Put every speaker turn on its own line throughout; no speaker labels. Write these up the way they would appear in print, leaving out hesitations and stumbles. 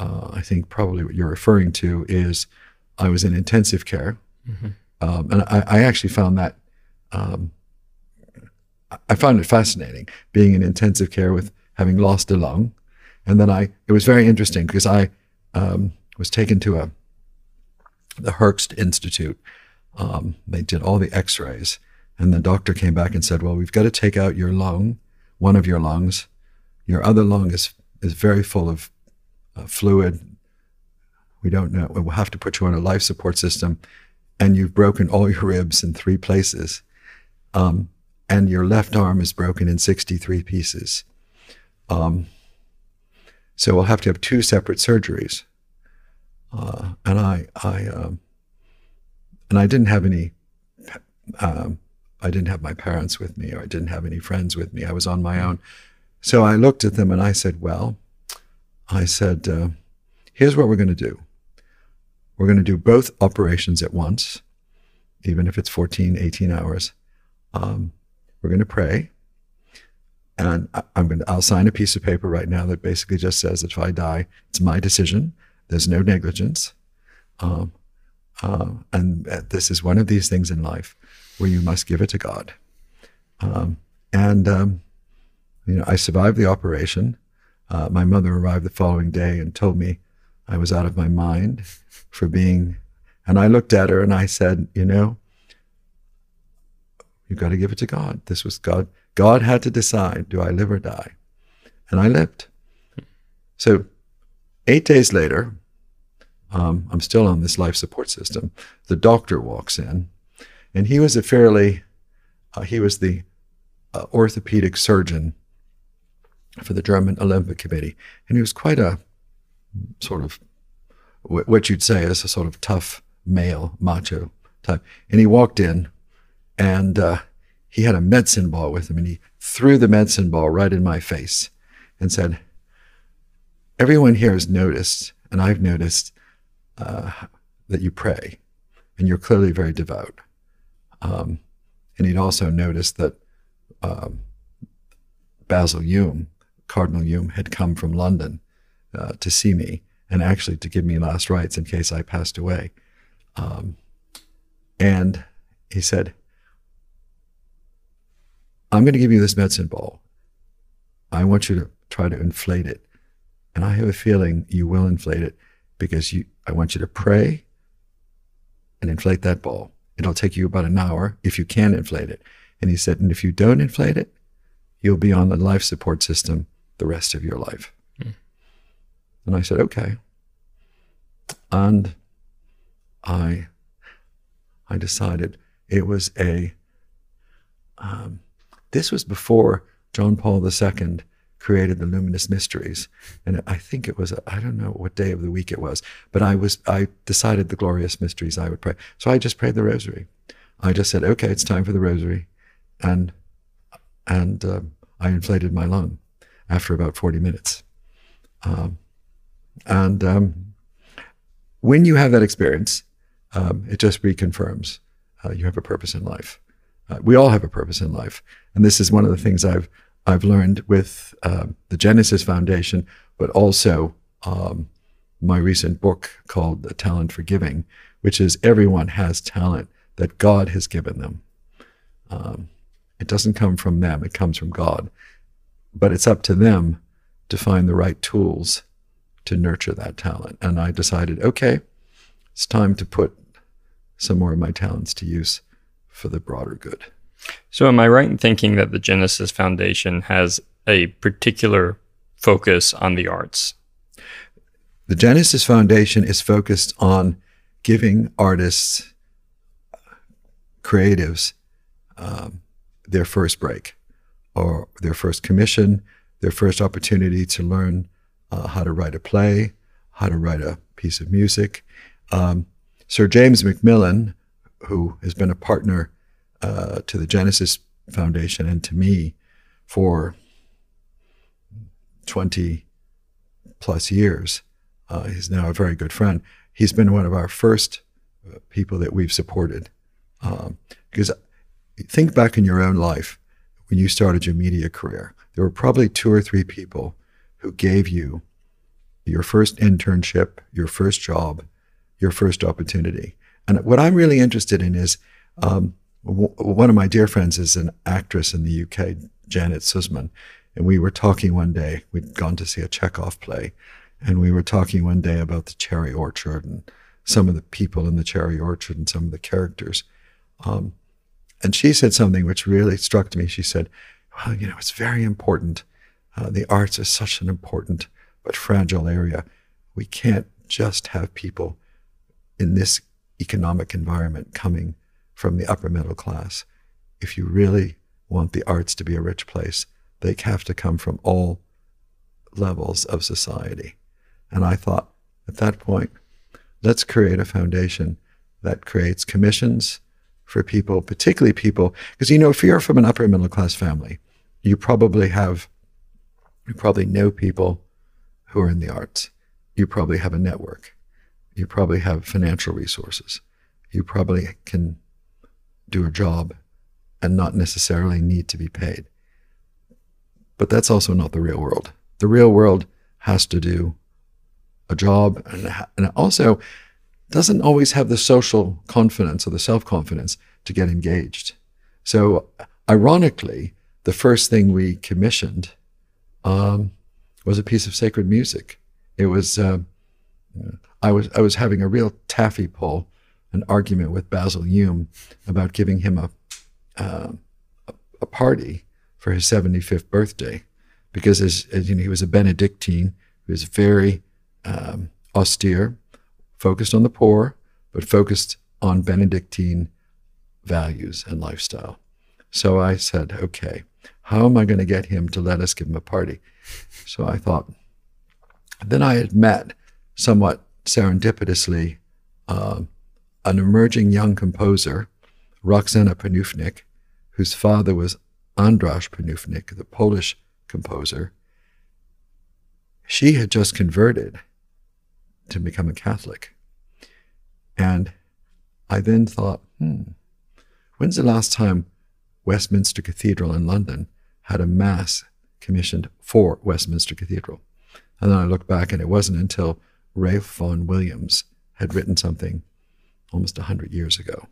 I think probably what you're referring to is I was in intensive care.
Mm-hmm.
And I actually found that, I found it fascinating being in intensive care with having lost a lung. And then it was very interesting because I was taken to the Herxt Institute. They did all the x-rays, and the doctor came back and said, well, we've got to take out your lung, one of your lungs. Your other lung is very full of fluid. We don't know. We'll have to put you on a life support system, and you've broken all your ribs in 3 places. And your left arm is broken in 63 pieces. So we'll have to have 2 separate surgeries. And I didn't have any, I didn't have my parents with me, or I didn't have any friends with me. I was on my own. So I looked at them and I said, here's what we're going to do. We're going to do both operations at once, even if it's 14, 18 hours. We're going to pray. And I'll sign a piece of paper right now that basically just says that if I die, it's my decision. There's no negligence. And this is one of these things in life where you must give it to God. I survived the operation. My mother arrived the following day and told me I was out of my mind for being, and I looked at her and I said, you've got to give it to God. This was God. God had to decide, do I live or die? And I lived. So 8 days later, I'm still on this life support system. The doctor walks in, and he was the orthopedic surgeon for the German Olympic Committee. And he was quite a sort of, what you'd say is a sort of tough male, macho type. And he walked in, and he had a medicine ball with him, and he threw the medicine ball right in my face and said, everyone here has noticed, and I've noticed, that you pray, and you're clearly very devout. And he'd also noticed that Basil Hume, Cardinal Hume, had come from London to see me, and actually to give me last rites in case I passed away. And he said, I'm going to give you this medicine ball. I want you to try to inflate it. And I have a feeling you will inflate it, because I want you to pray and inflate that ball. It'll take you about an hour if you can inflate it. And he said, and if you don't inflate it, you'll be on the life support system the rest of your life. And I said, okay. And I decided it was this was before John Paul II created the Luminous Mysteries. And I think it was, I don't know what day of the week it was, but I decided the Glorious Mysteries I would pray. So I just prayed the Rosary. I just said, okay, it's time for the Rosary. And I inflated my lung after about 40 minutes. When you have that experience, it just reconfirms you have a purpose in life. We all have a purpose in life. And this is one of the things I've learned with the Genesis Foundation, but also my recent book called The Talent for Giving, which is everyone has talent that God has given them. It doesn't come from them, it comes from God. But it's up to them to find the right tools to nurture that talent. And I decided, okay, it's time to put some more of my talents to use for the broader good.
So am I right in thinking that the Genesis Foundation has a particular focus on the arts?
The Genesis Foundation is focused on giving artists, creatives, their first break, or their first commission, their first opportunity to learn how to write a play, how to write a piece of music. Sir James Macmillan, who has been a partner to the Genesis Foundation and to me for 20 plus years, he's now a very good friend. He's been one of our first people that we've supported. Because think back in your own life when you started your media career, there were probably 2 or 3 people who gave you your first internship, your first job, your first opportunity. And what I'm really interested in is, one of my dear friends is an actress in the UK, Janet Sussman. And we were talking one day, we'd gone to see a Chekhov play, and we were talking one day about the cherry orchard and some of the people in the cherry orchard and some of the characters. And she said something which really struck me. She said, well, it's very important. The arts are such an important but fragile area. We can't just have people in this economic environment coming from the upper middle class. If you really want the arts to be a rich place, they have to come from all levels of society. And I thought, at that point, let's create a foundation that creates commissions for people, particularly people, because if you're from an upper middle class family, you probably know people who are in the arts. You probably have a network. You probably have financial resources. You probably can do a job and not necessarily need to be paid. But that's also not the real world. The real world has to do a job, and it also doesn't always have the social confidence or the self-confidence to get engaged. So ironically, the first thing we commissioned was a piece of sacred music. It was, I was having a real taffy pull, an argument with Basil Hume about giving him a party for his 75th birthday, because as he was a Benedictine. He was very austere, focused on the poor, but focused on Benedictine values and lifestyle. So I said, okay, how am I going to get him to let us give him a party? So I thought, then I had met somewhat serendipitously an emerging young composer, Roxana Panufnik, whose father was Andras Panufnik, the Polish composer. She had just converted to become a Catholic. And I then thought, when's the last time Westminster Cathedral in London had a mass commissioned for Westminster Cathedral? And then I looked back, and it wasn't until Ralph Vaughan Williams had written something almost 100 years ago.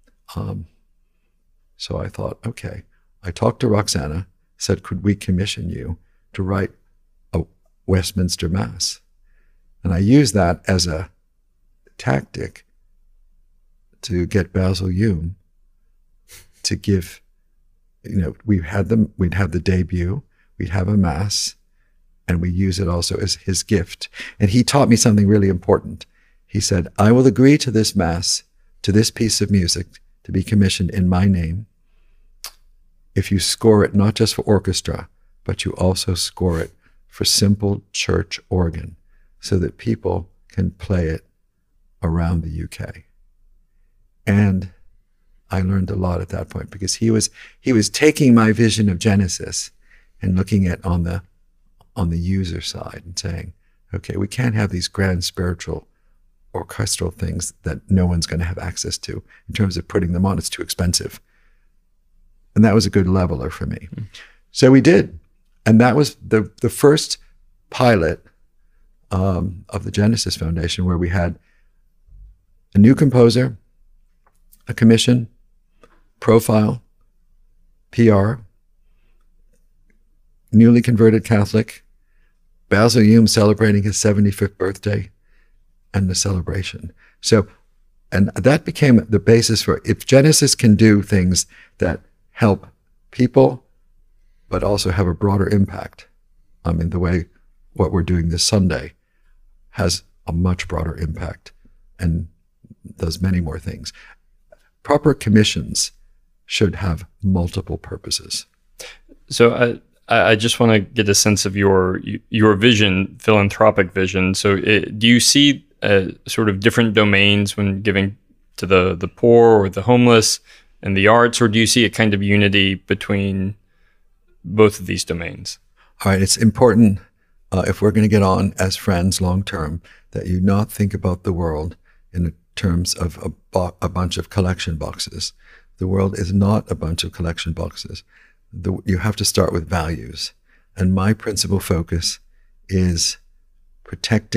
So I thought, okay. I talked to Roxana, said, could we commission you to write a Westminster Mass? And I used that as a tactic to get Basil Hume to give, we'd have the debut, we'd have a Mass, and we use it also as his gift. And he taught me something really important. He said, I will agree to this Mass, to this piece of music, to be commissioned in my name, if you score it not just for orchestra, but you also score it for simple church organ, so that people can play it around the UK. And I learned a lot at that point, because he was taking my vision of Genesis and looking at on the user side and saying, okay, we can't have these grand spiritual orchestral things that no one's going to have access to. In terms of putting them on, it's too expensive. And that was a good leveler for me. So we did. And that was the first pilot of the Genesis Foundation, where we had a new composer, a commission, profile, PR, newly converted Catholic, Basil Hume celebrating his 75th birthday, and the celebration. So, and that became the basis for, if Genesis can do things that help people, but also have a broader impact. I mean, the way what we're doing this Sunday has a much broader impact and does many more things. Proper commissions should have multiple purposes.
So I just want to get a sense of your vision, philanthropic vision. So do you see sort of different domains when giving to the poor or the homeless and the arts, or do you see a kind of unity between both of these domains?
All right, it's important, if we're going to get on as friends long term, that you not think about the world in terms of a bunch of collection boxes. The world is not a bunch of collection boxes. You have to start with values. And my principal focus is protecting